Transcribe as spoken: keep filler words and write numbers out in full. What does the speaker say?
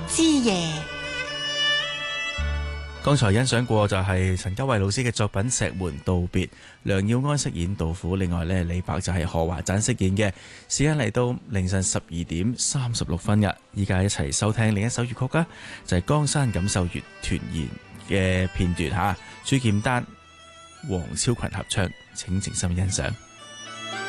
之夜。 剛才欣賞過就係陳家慧老師嘅作品《石門道別》，梁耀安飾演杜甫，另外呢，李白就係何華贊飾演嘅。時間嚟到凌晨十二點三十六分嘅，依家一齊收聽另一首粵曲啊，就係、是、江山錦繡月團圓嘅片段吓，朱劍丹、黃超群合唱，請靜心欣賞。